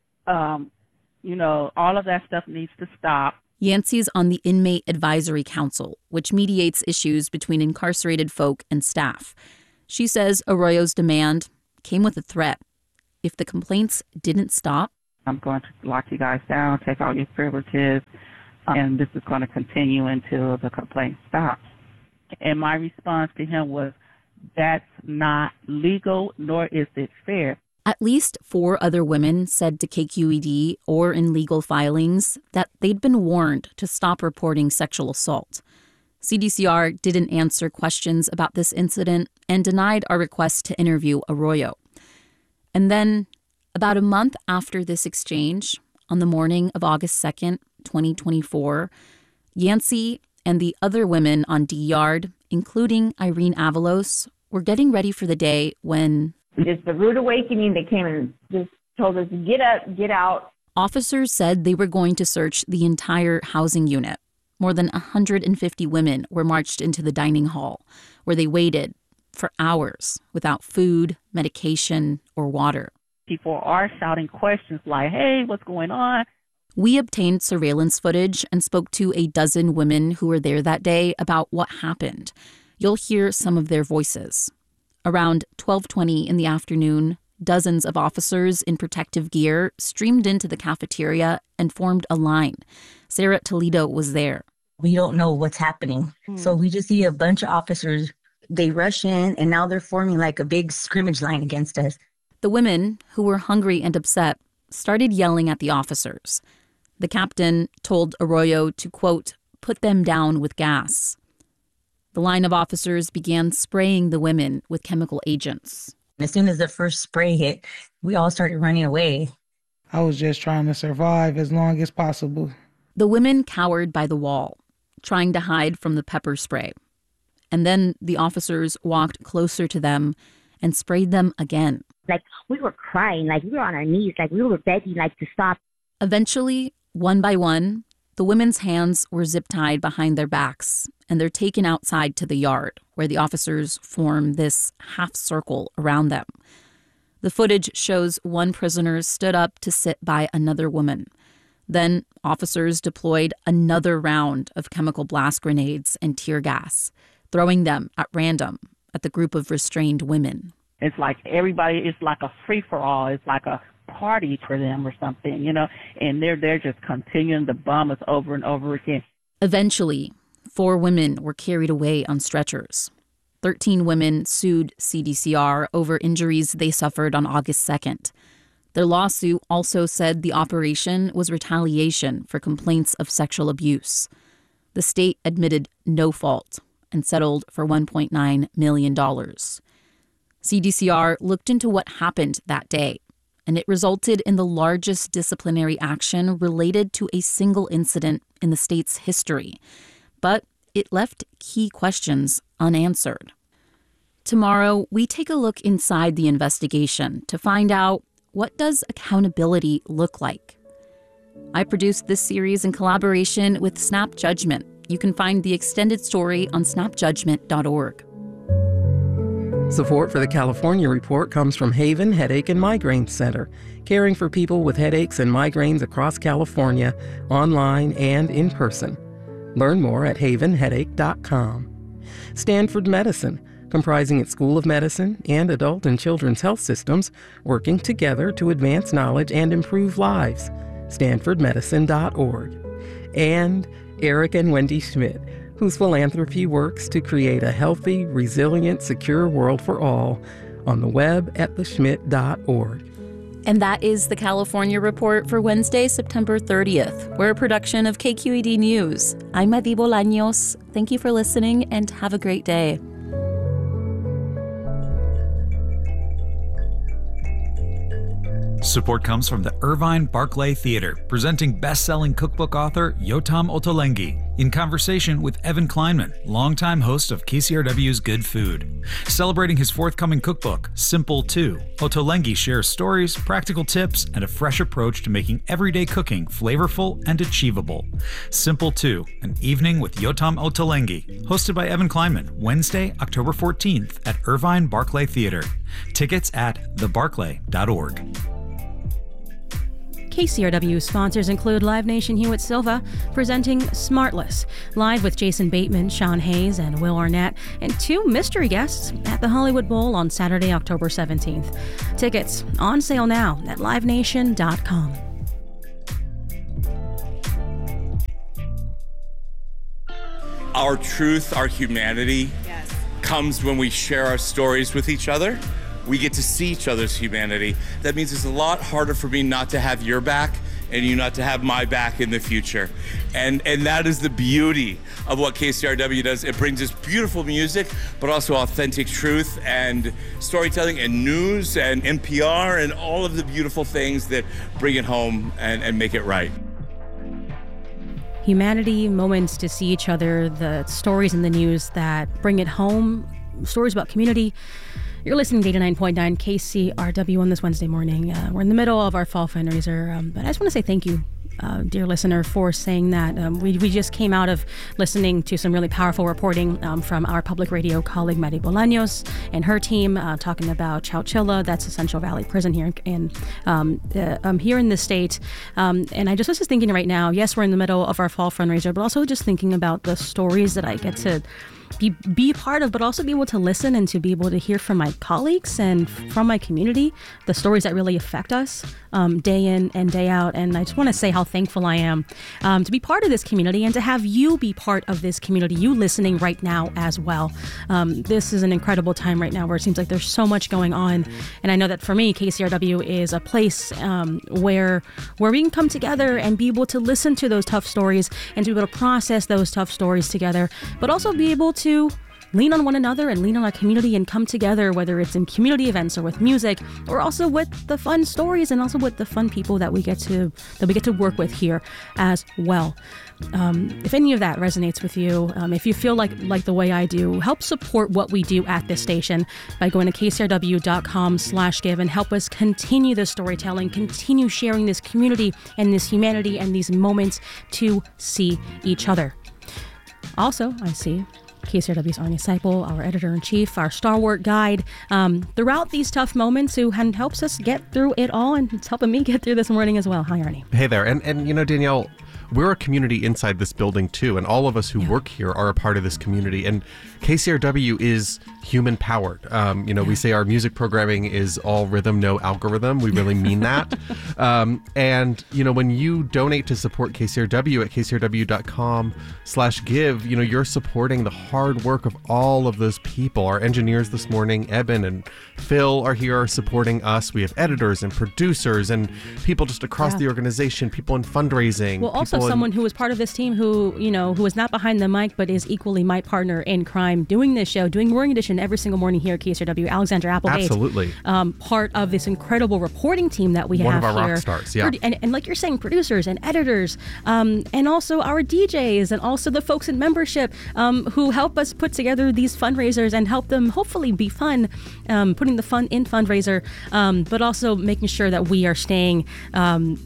all of that stuff needs to stop. Yancey's on the Inmate Advisory Council, which mediates issues between incarcerated folk and staff. She says Arroyo's demand came with a threat. If the complaints didn't stop, I'm going to lock you guys down, take all your privileges, and this is going to continue until the complaint stops. And my response to him was, that's not legal, nor is it fair. At least 4 other women said to KQED or in legal filings that they'd been warned to stop reporting sexual assault. CDCR didn't answer questions about this incident and denied our request to interview Arroyo. And then, about a month after this exchange, on the morning of August 2nd, 2024, Yancey and the other women on D-Yard, including Irene Avalos, were getting ready for the day when... It's the rude awakening. They came and just told us, get up, get out. Officers said they were going to search the entire housing unit. More than 150 women were marched into the dining hall, where they waited for hours without food, medication, or water. People are shouting questions like, hey, what's going on? We obtained surveillance footage and spoke to a dozen women who were there that day about what happened. You'll hear some of their voices. Around 12:20 in the afternoon, dozens of officers in protective gear streamed into the cafeteria and formed a line. Sarah Toledo was there. We don't know what's happening. So we just see a bunch of officers. They rush in, and now they're forming like a big scrimmage line against us. The women, who were hungry and upset, started yelling at the officers. The captain told Arroyo to, quote, put them down with gas. The line of officers began spraying the women with chemical agents. As soon as the first spray hit, we all started running away. I was just trying to survive as long as possible. The women cowered by the wall, trying to hide from the pepper spray. And then the officers walked closer to them and sprayed them again. Like, we were crying, like we were on our knees, like we were begging, like, to stop. Eventually, one by one, the women's hands were zip-tied behind their backs, and they're taken outside to the yard, where the officers form this half-circle around them. The footage shows one prisoner stood up to sit by another woman. Then officers deployed another round of chemical blast grenades and tear gas, throwing them at random at the group of restrained women. It's like everybody, it's like a free-for-all. It's like a party for them or something, and they're just continuing to bomb us over and over again. Eventually, 4 women were carried away on stretchers. 13 women sued CDCR over injuries they suffered on August 2nd. Their lawsuit also said the operation was retaliation for complaints of sexual abuse. The state admitted no fault and settled for $1.9 million. CDCR looked into what happened that day, and it resulted in the largest disciplinary action related to a single incident in the state's history. But it left key questions unanswered. Tomorrow, we take a look inside the investigation to find out, what does accountability look like? I produced this series in collaboration with Snap Judgment. You can find the extended story on snapjudgment.org. Support for the California Report comes from Haven Headache and Migraine Center, caring for people with headaches and migraines across California, online and in person. Learn more at havenheadache.com. Stanford Medicine, comprising its School of Medicine and adult and children's health systems, working together to advance knowledge and improve lives. StanfordMedicine.org. And Eric and Wendy Schmidt, whose philanthropy works to create a healthy, resilient, secure world for all, on the web at theschmidt.org. And that is the California Report for Wednesday, September 30th. We're a production of KQED News. I'm Madi Bolaños. Thank you for listening and have a great day. Support comes from the Irvine Barclay Theater, presenting best-selling cookbook author Yotam Ottolenghi in conversation with Evan Kleinman, longtime host of KCRW's Good Food. Celebrating his forthcoming cookbook, Simple 2, Ottolenghi shares stories, practical tips, and a fresh approach to making everyday cooking flavorful and achievable. Simple 2, an evening with Yotam Ottolenghi, hosted by Evan Kleinman, Wednesday, October 14th at Irvine Barclay Theater. Tickets at thebarclay.org. KCRW sponsors include Live Nation Hewitt Silva presenting Smartless, live with Jason Bateman, Sean Hayes, and Will Arnett, and 2 mystery guests at the Hollywood Bowl on Saturday, October 17th. Tickets on sale now at livenation.com. Our truth, our humanity, comes when we share our stories with each other. We get to see each other's humanity. That means it's a lot harder for me not to have your back and you not to have my back in the future. And that is the beauty of what KCRW does. It brings us beautiful music, but also authentic truth and storytelling and news and NPR and all of the beautiful things that bring it home and make it right. Humanity, moments to see each other, the stories in the news that bring it home, stories about community. You're listening to 89.9 KCRW on this Wednesday morning. We're in the middle of our fall fundraiser, but I just want to say thank you, dear listener, for saying that. We just came out of listening to some really powerful reporting from our public radio colleague, Mary Bolaños, and her team talking about Chowchilla, that's the Central Valley Prison here in the state. And I just was thinking right now, yes, we're in the middle of our fall fundraiser, but also just thinking about the stories that I get to be part of, but also be able to listen and to be able to hear from my colleagues and from my community, the stories that really affect us day in and day out. And I just want to say how thankful I am to be part of this community and to have you be part of this community, you listening right now as well. This is an incredible time right now where it seems like there's so much going on. And I know that for me, KCRW is a place where we can come together and be able to listen to those tough stories and to be able to process those tough stories together, but also be able to lean on one another and lean on our community and come together, whether it's in community events or with music, or also with the fun stories and also with the fun people that we get to work with here as well. If any of that resonates with you, if you feel like the way I do, help support what we do at this station by going to kcrw.com/give and help us continue this storytelling, continue sharing this community and this humanity and these moments to see each other. Also, I see KCRW's Arnie Seipel, our editor-in-chief, our stalwart guide throughout these tough moments, who helps us get through it all, and it's helping me get through this morning as well. Hi, Arnie. Hey there. And you know, Danielle, we're a community inside this building too, and all of us who work here are a part of this community. And KCRW is human powered. We say our music programming is all rhythm, no algorithm. We really mean that. And when you donate to support KCRW at kcrw.com/give, you're supporting the hard work of all of those people. Our engineers this morning, Eben and Phil, are here supporting us. We have editors and producers and people just across the organization, people in fundraising. Well, also someone who was part of this team who is not behind the mic, but is equally my partner in crime, doing this show, doing Morning Edition every single morning here at KCRW, Alexandra Applegate. Absolutely. Part of this incredible reporting team that we have here. One of our rock stars, yeah. And like you're saying, producers and editors, and also our DJs, and also the folks in membership who help us put together these fundraisers and help them hopefully be fun, putting the fun in fundraiser, but also making sure that we are staying on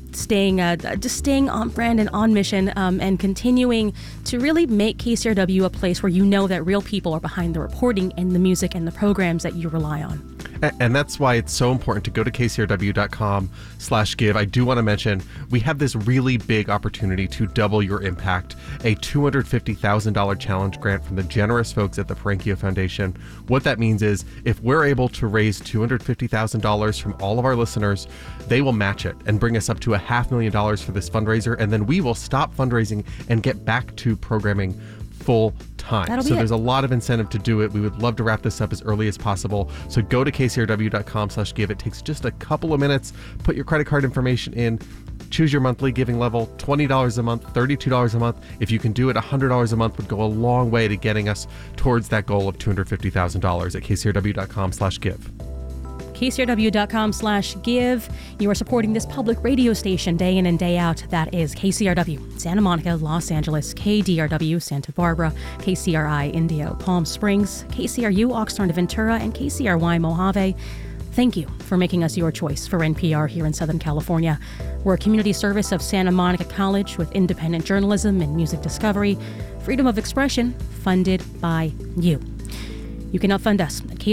brand and on mission, and continuing to really make KCRW a place where that real people are behind the reporting and the music and the programs that you rely on. And that's why it's so important to go to kcrw.com/give. I do want to mention we have this really big opportunity to double your impact, a $250,000 challenge grant from the generous folks at the Parankio Foundation. What that means is if we're able to raise $250,000 from all of our listeners, they will match it and bring us up to $500,000 for this fundraiser, and then we will stop fundraising and get back to programming full time. So there's a lot of incentive to do it. We would love to wrap this up as early as possible. So go to kcrw.com/give. It takes just a couple of minutes. Put your credit card information in. Choose your monthly giving level, $20 a month, $32 a month. If you can do it, $100 a month would go a long way to getting us towards that goal of $250,000 at kcrw.com/give. KCRW.com/give. You are supporting this public radio station day in and day out. That is KCRW, Santa Monica, Los Angeles, KDRW, Santa Barbara, KCRI, Indio, Palm Springs, KCRU, Oxnard, Ventura, and KCRY, Mojave. Thank you for making us your choice for NPR here in Southern California. We're a community service of Santa Monica College with independent journalism and music discovery, freedom of expression, funded by you. You can help fund us at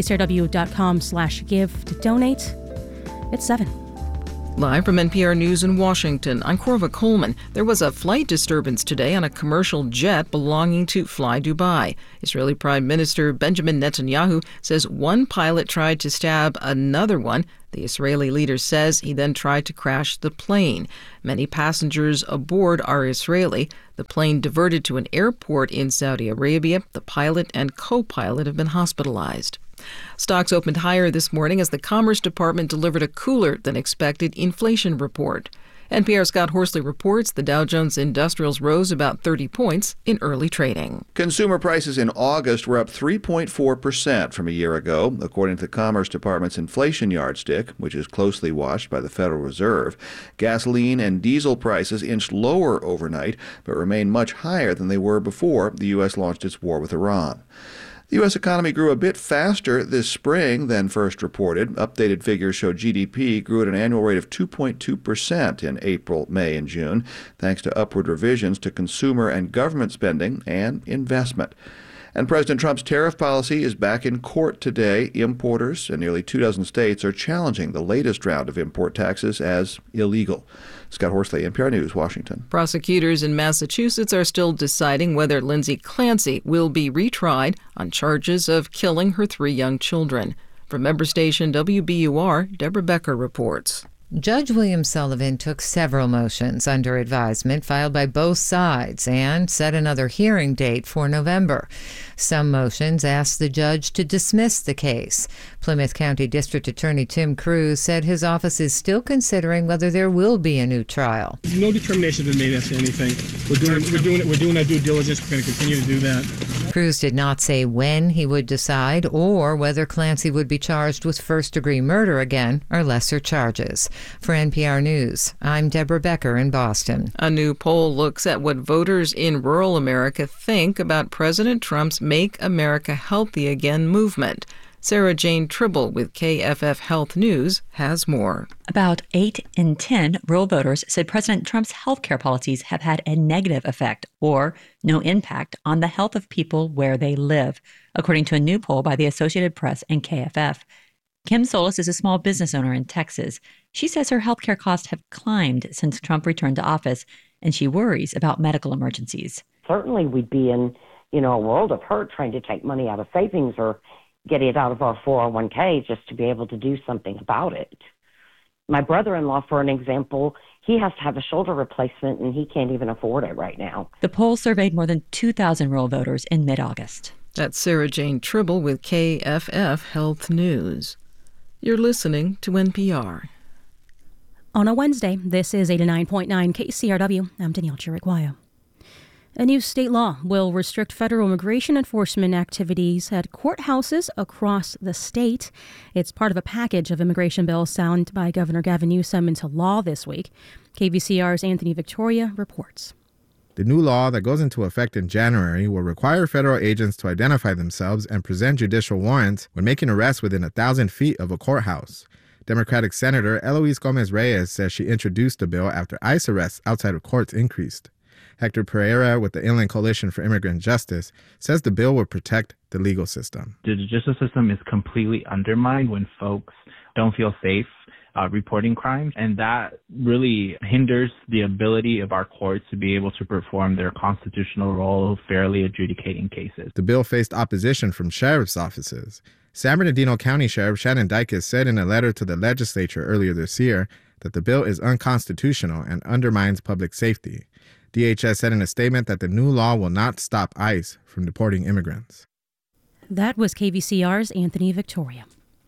kcrw.com/give to donate. It's 7. Live from NPR News in Washington, I'm Corva Coleman. There was a flight disturbance today on a commercial jet belonging to Fly Dubai. Israeli Prime Minister Benjamin Netanyahu says one pilot tried to stab another one. The Israeli leader says he then tried to crash the plane. Many passengers aboard are Israeli. The plane diverted to an airport in Saudi Arabia. The pilot and co-pilot have been hospitalized. Stocks opened higher this morning as the Commerce Department delivered a cooler than expected inflation report. NPR's Scott Horsley reports the Dow Jones Industrials rose about 30 points in early trading. Consumer prices in August were up 3.4% from a year ago, according to the Commerce Department's inflation yardstick, which is closely watched by the Federal Reserve. Gasoline and diesel prices inched lower overnight, but remain much higher than they were before the U.S. launched its war with Iran. The U.S. economy grew a bit faster this spring than first reported. Updated figures show GDP grew at an annual rate of 2.2% in April, May, and June, thanks to upward revisions to consumer and government spending and investment. And President Trump's tariff policy is back in court today. Importers in nearly 24 states are challenging the latest round of import taxes as illegal. Scott Horsley, NPR News, Washington. Prosecutors in Massachusetts are still deciding whether Lindsay Clancy will be retried on charges of killing her 3 young children. From member station WBUR, Deborah Becker reports. Judge William Sullivan took several motions under advisement filed by both sides and set another hearing date for November. Some motions asked the judge to dismiss the case. Plymouth County District Attorney Tim Cruz said his office is still considering whether there will be a new trial. No determination has been made as to anything. We're doing our due diligence. We're going to continue to do that. Cruz did not say when he would decide or whether Clancy would be charged with first-degree murder again or lesser charges. For NPR News, I'm Deborah Becker in Boston. A new poll looks at what voters in rural America think about President Trump's Make America Healthy Again movement. Sarah Jane Tribble with KFF Health News has more. About 8 in 10 rural voters said President Trump's health care policies have had a negative effect or no impact on the health of people where they live, according to a new poll by the Associated Press and KFF. Kim Solis is a small business owner in Texas. She says her health care costs have climbed since Trump returned to office, and she worries about medical emergencies. Certainly we'd be in, a world of hurt trying to take money out of savings or get it out of our 401k just to be able to do something about it. My brother-in-law, for an example, he has to have a shoulder replacement and he can't even afford it right now. The poll surveyed more than 2,000 rural voters in mid-August. That's Sarah Jane Tribble with KFF Health News. You're listening to NPR. On a Wednesday, this is 89.9 KCRW. I'm Danielle Chiriquayo. A new state law will restrict federal immigration enforcement activities at courthouses across the state. It's part of a package of immigration bills signed by Governor Gavin Newsom into law this week. KVCR's Anthony Victoria reports. The new law that goes into effect in January will require federal agents to identify themselves and present judicial warrants when making arrests within 1,000 feet of a courthouse. Democratic Senator Eloise Gomez-Reyes says she introduced the bill after ICE arrests outside of courts increased. Hector Pereira with the Inland Coalition for Immigrant Justice says the bill will protect the legal system. The justice system is completely undermined when folks don't feel safe reporting crimes, and that really hinders the ability of our courts to be able to perform their constitutional role of fairly adjudicating cases. The bill faced opposition from sheriff's offices. San Bernardino County Sheriff Shannon Dykes said in a letter to the legislature earlier this year that the bill is unconstitutional and undermines public safety. DHS said in a statement that the new law will not stop ICE from deporting immigrants. That was KVCR's Anthony Victoria.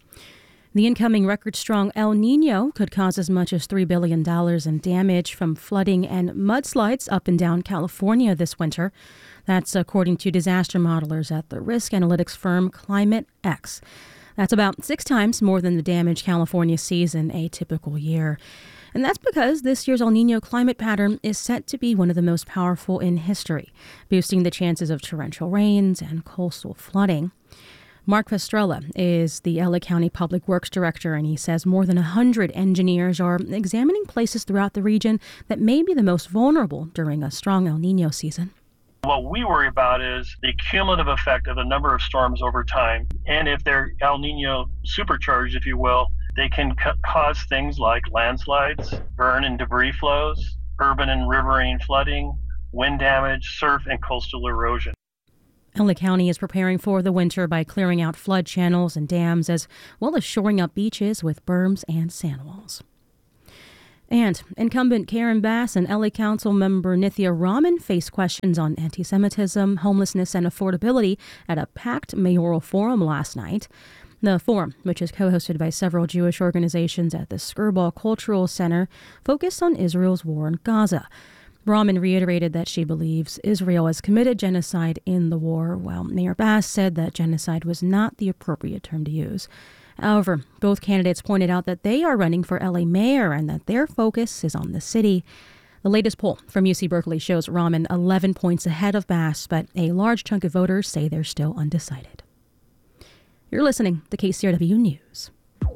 The incoming record-strong El Nino could cause as much as $3 billion in damage from flooding and mudslides up and down California this winter. That's according to disaster modelers at the risk analytics firm Climate X. That's about 6 times more than the damage California sees in a typical year. And that's because this year's El Niño climate pattern is set to be one of the most powerful in history, boosting the chances of torrential rains and coastal flooding. Mark Pastrella is the LA County Public Works Director, and he says more than 100 engineers are examining places throughout the region that may be the most vulnerable during a strong El Niño season. What we worry about is the cumulative effect of the number of storms over time. And if they're El Niño supercharged, if you will, they can cause things like landslides, burn and debris flows, urban and riverine flooding, wind damage, surf, and coastal erosion. LA County is preparing for the winter by clearing out flood channels and dams, as well as shoring up beaches with berms and sand walls. And incumbent Karen Bass and LA Council member Nithya Raman faced questions on anti-Semitism, homelessness, and affordability at a packed mayoral forum last night. The forum, which is co-hosted by several Jewish organizations at the Skirball Cultural Center, focused on Israel's war in Gaza. Raman reiterated that she believes Israel has committed genocide in the war, while Mayor Bass said that genocide was not the appropriate term to use. However, both candidates pointed out that they are running for LA mayor and that their focus is on the city. The latest poll from UC Berkeley shows Raman 11 points ahead of Bass, but a large chunk of voters say they're still undecided. You're listening to KCRW News.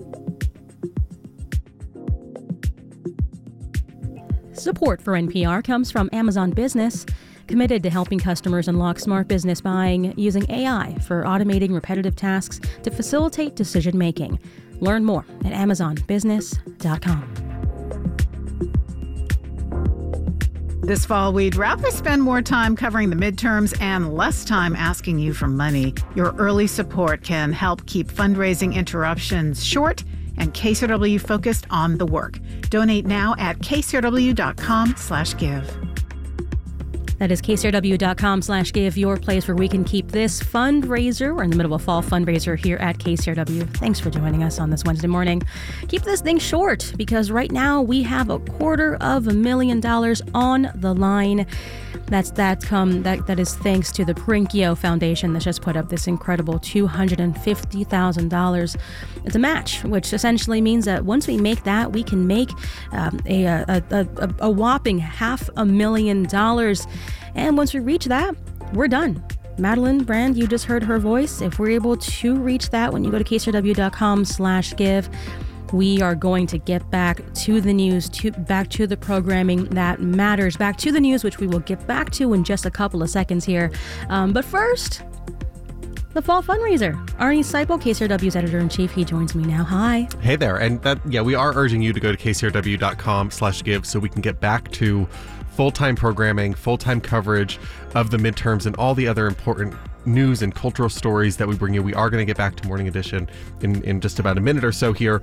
Support for NPR comes from Amazon Business, committed to helping customers unlock smart business buying using AI for automating repetitive tasks to facilitate decision-making. Learn more at amazonbusiness.com. This fall, we'd rather spend more time covering the midterms and less time asking you for money. Your early support can help keep fundraising interruptions short and KCRW focused on the work. Donate now at kcrw.com/give. That is kcrw.com/give, your place where we can keep this fundraiser. We're in the middle of a fall fundraiser here at KCRW. Thanks for joining us on this Wednesday morning. Keep this thing short because right now we have $250,000 on the line. That is thanks to the Perinkio Foundation that just put up this incredible $250,000. It's a match, which essentially means that once we make that, we can make a whopping $500,000. And once we reach that, we're done. Madeline Brand, you just heard her voice. If we're able to reach that, when you go to kcrw.com/give, we are going to get back to the news, back to the programming that matters, back to the news, which we will get back to in just a couple of seconds here. But first, the fall fundraiser. Arnie Seipel, KCRW's editor-in-chief, he joins me now. Hi. Hey there. And we are urging you to go to kcrw.com/give so we can get back to full-time programming, full-time coverage of the midterms and all the other important news and cultural stories that we bring you. We are going to get back to Morning Edition in just about a minute or so here.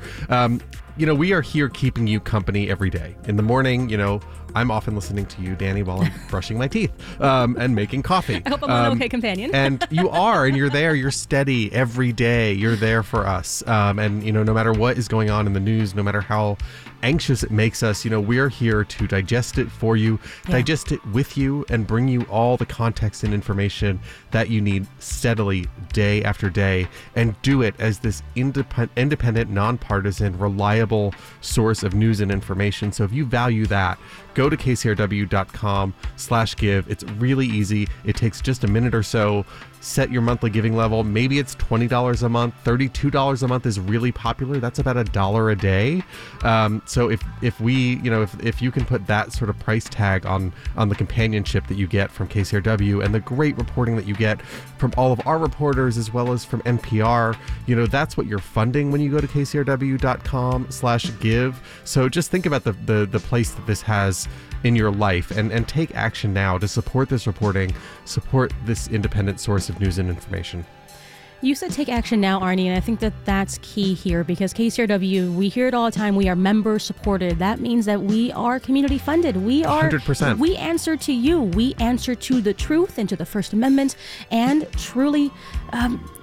We are here keeping you company every day. In the morning, I'm often listening to you, Danny, while I'm brushing my teeth and making coffee. I hope I'm an okay companion. And you are, and you're there. You're steady every day. You're there for us. And no matter what is going on in the news, no matter how anxious it makes us, we're here to digest it for you, digest it with you, and bring you all the context and information that you need steadily day after day, and do it as this independent, nonpartisan, reliable source of news and information. So if you value that, go to kcrw.com/give. It's really easy. It takes just a minute or so. Set your monthly giving level. Maybe it's $20 a month. $32 a month is really popular. That's about $1 a day. So if you can put that sort of price tag on the companionship that you get from KCRW and the great reporting that you get from all of our reporters as well as from NPR, that's what you're funding when you go to kcrw.com/give. So just think about the place that this has in your life and take action now to support this reporting, support this independent source of news and information. You said take action now, Arnie, and I think that that's key here because KCRW, we hear it all the time, we are member supported. That means that we are community funded. We are 100%. We answer to you. We answer to the truth and to the First Amendment and truly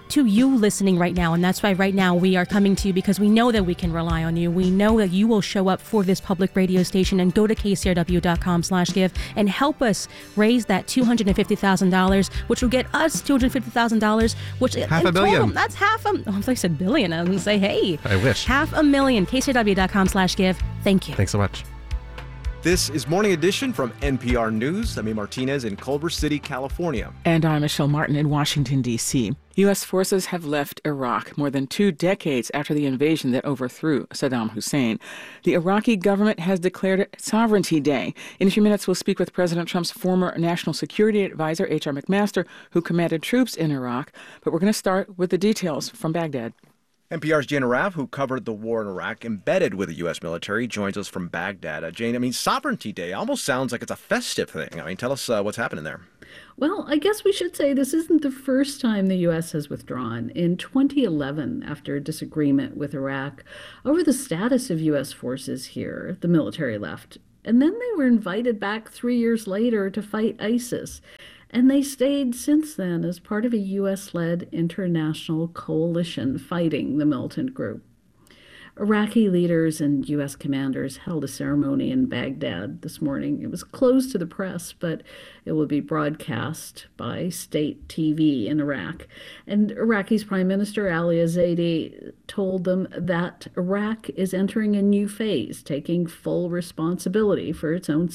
to you listening right now. And that's why right now we are coming to you, because we know that we can rely on you. We know that you will show up for this public radio station, and go to kcrw.com/give and help us raise that $250,000, which will get us $250,000, which $500 million. That's half a, I thought I said billion. I was going to say, hey, I wish. $500,000. kcrw.com/give. Thank you. Thanks so much. This is Morning Edition from NPR News. I'm A. Martinez in Culver City, California. And I'm Michelle Martin in Washington, D.C. U.S. forces have left Iraq more than 2 decades after the invasion that overthrew Saddam Hussein. The Iraqi government has declared it Sovereignty Day. In a few minutes, we'll speak with President Trump's former National Security Advisor, H.R. McMaster, who commanded troops in Iraq. But we're going to start with the details from Baghdad. NPR's Jane Araf, who covered the war in Iraq, embedded with the U.S. military, joins us from Baghdad. Jane, Sovereignty Day almost sounds like it's a festive thing. Tell us what's happening there. Well, I guess we should say this isn't the first time the U.S. has withdrawn. In 2011, after a disagreement with Iraq over the status of U.S. forces here, the military left. And then they were invited back 3 years later to fight ISIS. And they stayed since then as part of a U.S.-led international coalition fighting the militant group. Iraqi leaders and U.S. commanders held a ceremony in Baghdad this morning. It was closed to the press, but it will be broadcast by state TV in Iraq. And Iraqi's Prime Minister Ali Zaidi told them that Iraq is entering a new phase, taking full responsibility for its own